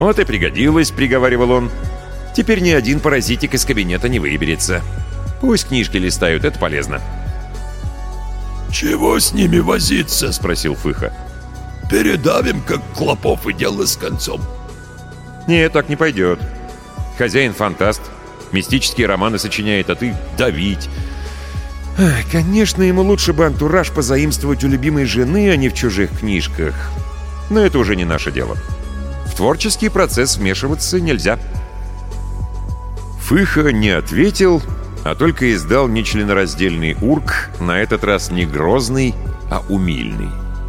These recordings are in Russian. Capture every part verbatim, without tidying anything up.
«Вот и пригодилось», — приговаривал он. «Теперь ни один паразитик из кабинета не выберется. Пусть книжки листают, это полезно». «Чего с ними возиться?» — спросил Фыха. «Передавим, как клопов, и дело с концом». «Нет, так не пойдет. Хозяин фантаст, мистические романы сочиняет, а ты давить». Ах, конечно, ему лучше бы антураж позаимствовать у любимой жены, а не в чужих книжках. Но это уже не наше дело. В творческий процесс вмешиваться нельзя. Фыха не ответил, а только издал нечленораздельный урк, на этот раз не грозный, а умильный.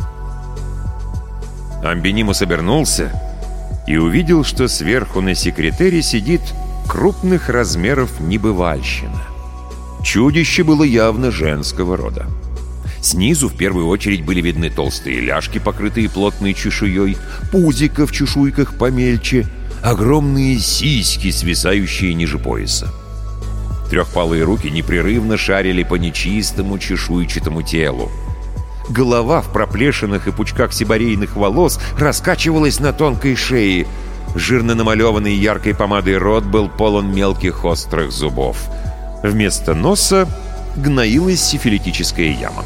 Амбинимус обернулся и увидел, что сверху на секретере сидит крупных размеров небывальщина. Чудище было явно женского рода. Снизу в первую очередь были видны толстые ляжки, покрытые плотной чешуей, пузико в чешуйках помельче, огромные сиськи, свисающие ниже пояса. Трехпалые руки непрерывно шарили по нечистому чешуйчатому телу. Голова в проплешинах и пучках сибарейных волос раскачивалась на тонкой шее. Жирно намалеванный яркой помадой рот был полон мелких острых зубов. Вместо носа гноилась сифилитическая яма.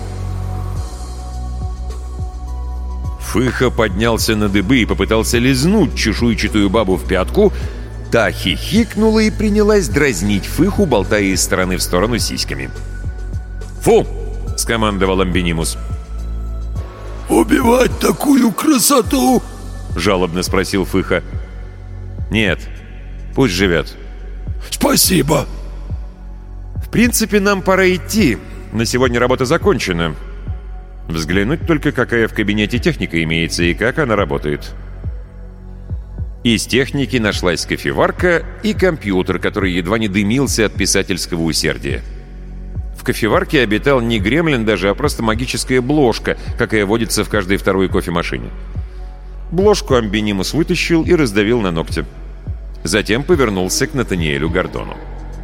Фыха поднялся на дыбы и попытался лизнуть чешуйчатую бабу в пятку. Та хихикнула и принялась дразнить Фыху, болтая из стороны в сторону сиськами. «Фу!» — скомандовал Амбинимус. «Убивать такую красоту?» — жалобно спросил Фыха. «Нет, пусть живет». «Спасибо!» «В принципе, нам пора идти. На сегодня работа закончена. Взглянуть только, какая в кабинете техника имеется и как она работает». Из техники нашлась кофеварка и компьютер, который едва не дымился от писательского усердия. В кофеварке обитал не гремлин даже, а просто магическая бложка, какая водится в каждой второй кофемашине. Бложку Амбинимус вытащил и раздавил на ногте. Затем повернулся к Натаниэлю Гордону.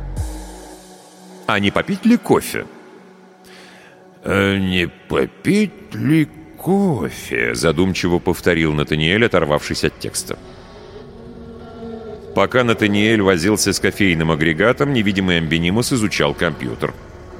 «А не попить ли кофе?» «А не попить ли кофе?» — задумчиво повторил Натаниэль, оторвавшись от текста. Пока Натаниэль возился с кофейным агрегатом, невидимый Амбинимус изучал компьютер.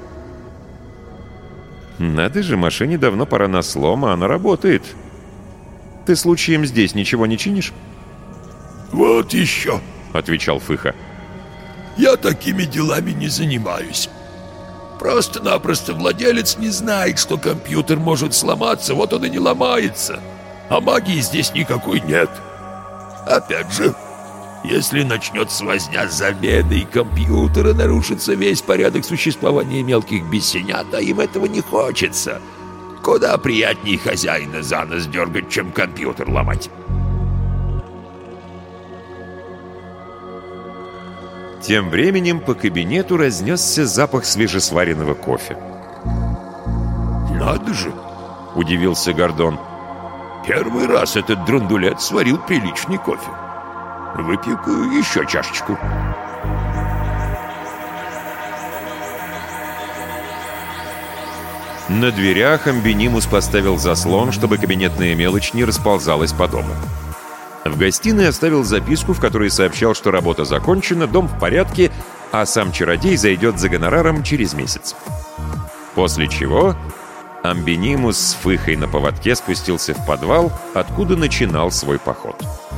«Надо же, машине давно пора на слом, а она работает. Ты случаем здесь ничего не чинишь?» «Вот еще», — отвечал Фыха. «Я такими делами не занимаюсь. Просто-напросто владелец не знает, что компьютер может сломаться, вот он и не ломается. А магии здесь никакой нет. Опять же, если начнется возня с заменой компьютера, нарушится весь порядок существования мелких бесенят, а им этого не хочется. Куда приятнее хозяина за нос дергать, чем компьютер ломать». Тем временем по кабинету разнесся запах свежесваренного кофе. «Надо же!» — удивился Гордон. «Первый раз этот драндулет сварил приличный кофе. Выпью-ка еще чашечку». На дверях Амбинимус поставил заслон, чтобы кабинетная мелочь не расползалась по дому. В гостиной оставил записку, в которой сообщал, что работа закончена, дом в порядке, а сам чародей зайдет за гонораром через месяц. После чего Амбинимус с Фыхой на поводке спустился в подвал, откуда начинал свой поход.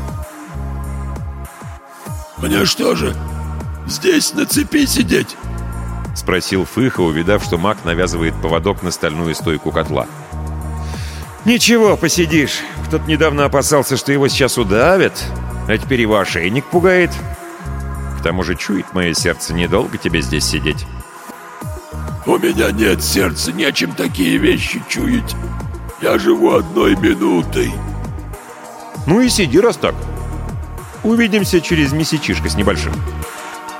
«Мне что же, здесь на цепи сидеть?» — спросил Фыха, увидав, что маг навязывает поводок на стальную стойку котла. «Ничего, посидишь. Кто-то недавно опасался, что его сейчас удавят, а теперь его ошейник пугает. К тому же чует мое сердце, недолго тебе здесь сидеть». «У меня нет сердца, нечем такие вещи чуять. Я живу одной минутой». «Ну и сиди, раз так. Увидимся через месячишко с небольшим».